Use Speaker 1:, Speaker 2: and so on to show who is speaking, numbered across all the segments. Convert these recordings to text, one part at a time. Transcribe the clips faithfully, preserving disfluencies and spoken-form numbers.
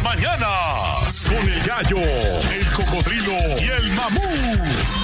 Speaker 1: mañanas. Con el gallo, el cocodrilo y el mamú.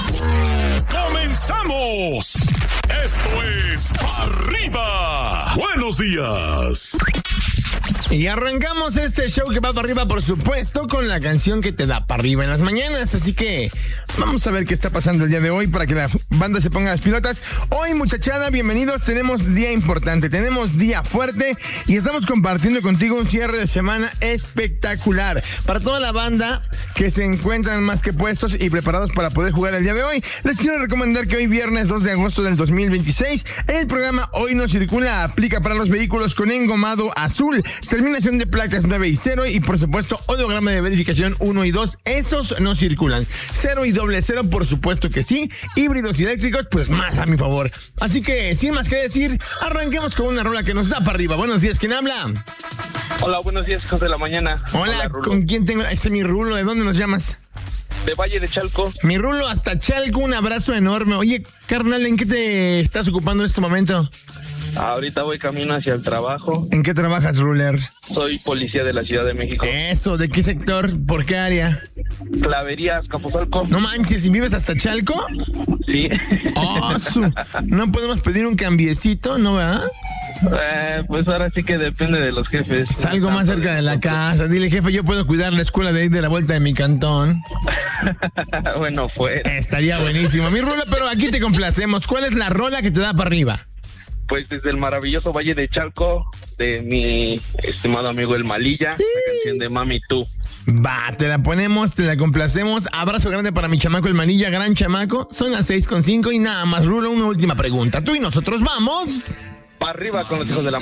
Speaker 1: ¡Comenzamos! Esto es Arriba. Buenos días.
Speaker 2: Y arrancamos este show que va para arriba, por supuesto, con la canción que te da para arriba en las mañanas. Así que vamos a ver qué está pasando el día de hoy para que la banda se ponga las pilotas. Hoy, muchachada, bienvenidos. Tenemos día importante, tenemos día fuerte y estamos compartiendo contigo un cierre de semana espectacular. Para toda la banda que se encuentran más que puestos y preparados para poder jugar el día de hoy, les quiero recomendar que hoy, viernes dos de agosto del dos mil veintiséis, el programa Hoy No Circula aplica para los vehículos con engomado azul, terminación de placas nueve y cero y, por supuesto, holograma de verificación uno y dos. Esos no circulan. cero y doble cero, por supuesto que sí. Híbridos y eléctricos, pues más a mi favor. Así que, sin más que decir, arranquemos con una rola que nos da para arriba. Buenos días, ¿quién habla?
Speaker 3: Hola, buenos días, hijos de la mañana.
Speaker 2: Hola, Hola ¿con quién tengo? Ese es mi Rulo. ¿De dónde nos llamas?
Speaker 3: De Valle de Chalco.
Speaker 2: Mi Rulo, hasta Chalco, un abrazo enorme. Oye, carnal, ¿en qué te estás ocupando en este momento?
Speaker 3: Ahorita voy camino hacia el trabajo.
Speaker 2: ¿En qué trabajas, Ruler?
Speaker 3: Soy policía de la Ciudad de México.
Speaker 2: Eso, ¿de qué sector? ¿Por qué área?
Speaker 3: Claverías, Capozalco.
Speaker 2: No manches, ¿y vives hasta Chalco?
Speaker 3: Sí.
Speaker 2: Oh, su... ¿No podemos pedir un cambiecito, no, verdad?
Speaker 3: Eh, pues ahora sí que depende de los jefes.
Speaker 2: Salgo más cerca de la casa. Dile, jefe, yo puedo cuidar la escuela de ahí de la vuelta de mi cantón.
Speaker 3: Bueno, fue.
Speaker 2: Estaría buenísimo. Mi Rulo, pero aquí te complacemos. ¿Cuál es la rola que te da para arriba?
Speaker 3: Pues desde el maravilloso Valle de Chalco, de mi estimado amigo El Malilla, sí. La canción de Mami Tú.
Speaker 2: Va, te la ponemos, te la complacemos. Abrazo grande para mi chamaco El Malilla, gran chamaco. Son las seis con cinco y nada más, Rulo, una última pregunta. Tú y nosotros vamos...
Speaker 3: Para arriba con los hijos de la